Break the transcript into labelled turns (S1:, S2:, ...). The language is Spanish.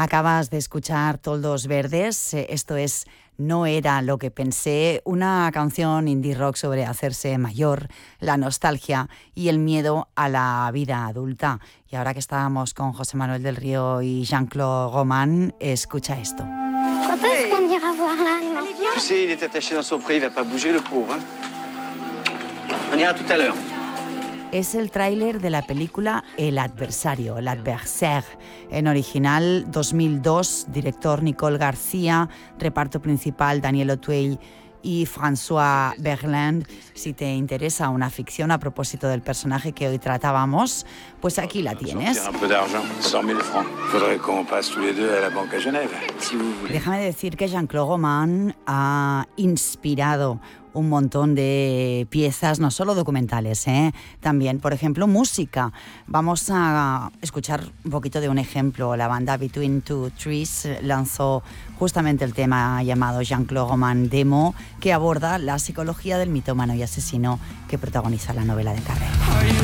S1: Acabas de escuchar Toldos Verdes, esto es No era lo que pensé, una canción indie rock sobre hacerse mayor, la nostalgia y el miedo a la vida adulta. Y ahora que estábamos con José Manuel del Río y Jean-Claude Roman, escucha esto.
S2: Quand est-ce qu'on ira voir l'âne?
S3: Tu sais, il est attaché dans son pré, il va pas bouger le pauvre. On ira tout à l'heure.
S1: Es el tráiler de la película El Adversario, El Adversaire, en original 2002, director Nicole García, reparto principal Daniel Auteuil y François Berland. Si te interesa una ficción a propósito del personaje que hoy tratábamos, pues aquí la tienes.
S4: Un peu d'argent, 100 000 francs. Faudrait qu'on passe tous les deux à la banque à Genève, si vous voulez.
S1: Déjame decir que Jean-Claude Roman ha inspirado un montón de piezas, no solo documentales, también, por ejemplo, música. Vamos a escuchar un poquito de un ejemplo. La banda Between Two Trees lanzó justamente el tema llamado Jean-Claude Roman Demo, que aborda la psicología del mitómano y asesino que protagoniza la novela de Carré.